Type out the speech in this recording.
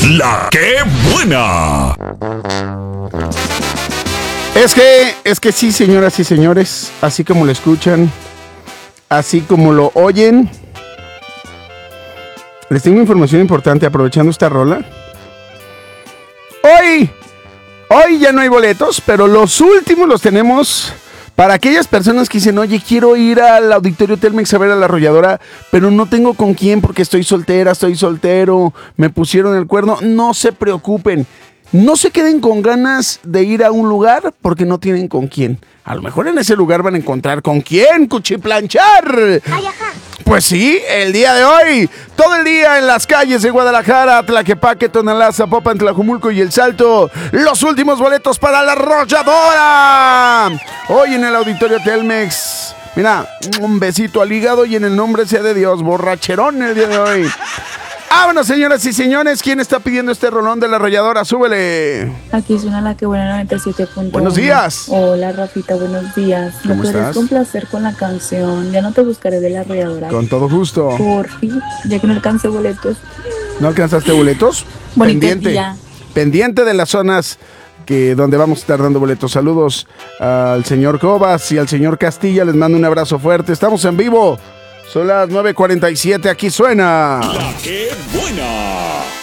La que buena. Es que sí, señoras y señores, así como lo escuchan, así como lo oyen, les tengo información importante aprovechando esta rola. Hoy ya no hay boletos, pero los últimos los tenemos para aquellas personas que dicen, oye, quiero ir al Auditorio Telmex a ver a La Arrolladora, pero no tengo con quién porque estoy soltera, estoy soltero, me pusieron el cuerno. No se preocupen, no se queden con ganas de ir a un lugar porque no tienen con quién. A lo mejor en ese lugar van a encontrar con quién cuchiplanchar. Ay, ajá. Pues sí, el día de hoy, todo el día en las calles de Guadalajara, Tlaquepaque, Tonalá, Zapopan, Tlajumulco y El Salto, los últimos boletos para La Arrolladora. Hoy en el Auditorio Telmex. Mira, un besito al hígado y en el nombre sea de Dios, borracherón el día de hoy. Vámonos, señoras y señores, ¿quién está pidiendo este rolón de La Arrolladora? Súbele. Aquí suena La que buena 97.1. Buenos días. Hola, Rafita, buenos días. ¿Cómo ¿Me podrías estás? complacer con la canción? Ya no te buscaré de La Arrolladora. Con todo gusto. Por fin, ya que no alcancé boletos. ¿No alcanzaste boletos? Bonito Pendiente. día. Pendiente de las zonas donde vamos a estar dando boletos. Saludos al señor Cobas y al señor Castilla. Les mando un abrazo fuerte. Estamos en vivo. Son las 9:47. Aquí suena La que buena.